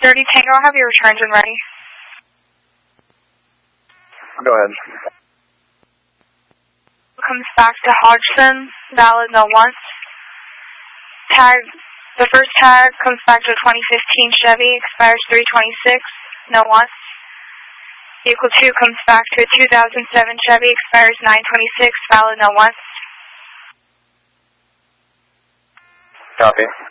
30 Tango, I'll have your returns when ready. Go ahead. Comes back to Hodgson, valid no once. The first tag comes back to a 2015 Chevy, expires 3/26, no once. Vehicle 2 comes back to a 2007 Chevy, expires 9/26, valid no once. Copy.